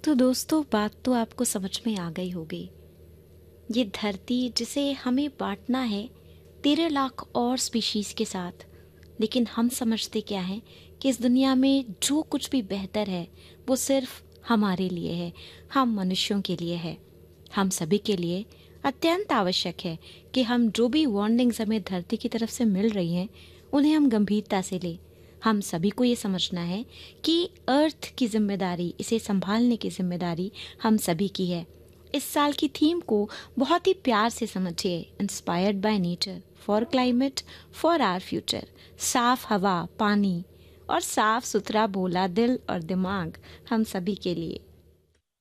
तो दोस्तों, बात तो आपको समझ में आ गई होगी। ये धरती जिसे हमें बांटना है 13 लाख और स्पीशीज के साथ, लेकिन हम समझते क्या है कि इस दुनिया में जो कुछ भी बेहतर है वो सिर्फ हमारे लिए है, हम मनुष्यों के लिए है। हम सभी के लिए अत्यंत आवश्यक है कि हम जो भी वार्निंग्स हमें धरती की तरफ से मिल रही हैं उन्हें हम गंभीरता से लें। हम सभी को ये समझना है कि अर्थ की जिम्मेदारी, इसे संभालने की जिम्मेदारी हम सभी की है। इस साल की थीम को बहुत ही प्यार से समझिए, inspired by nature for climate for our future. साफ हवा, पानी और साफ सुथरा भोला दिल और दिमाग हम सभी के लिए।